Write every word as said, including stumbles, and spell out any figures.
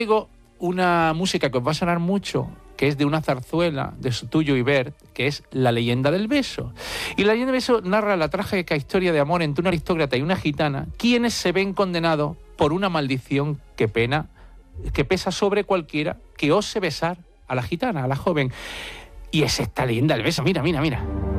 Digo una música que os va a sonar mucho, que es de una zarzuela de Tuyo y Bert, que es La leyenda del beso. Y La leyenda del beso narra la trágica historia de amor entre un aristócrata y una gitana, quienes se ven condenados por una maldición que pena, que pesa sobre cualquiera que ose besar a la gitana, a la joven. Y es esta leyenda del beso, mira, mira, mira.